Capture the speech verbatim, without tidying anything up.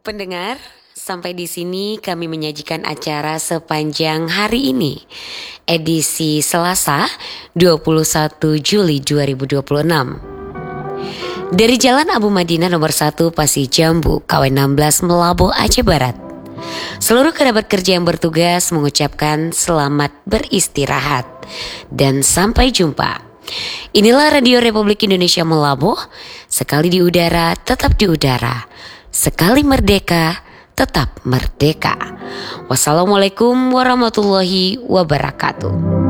Pendengar, sampai di sini kami menyajikan acara sepanjang hari ini, edisi Selasa dua puluh satu Juli dua ribu dua puluh enam. Dari Jalan Abu Madinah nomor satu Pasir Jambu, K W enam belas Melabuh, Aceh Barat. Seluruh kerabat kerja yang bertugas mengucapkan selamat beristirahat dan sampai jumpa. Inilah Radio Republik Indonesia Melabuh, sekali di udara tetap di udara, sekali merdeka tetap merdeka. Wassalamualaikum warahmatullahi wabarakatuh.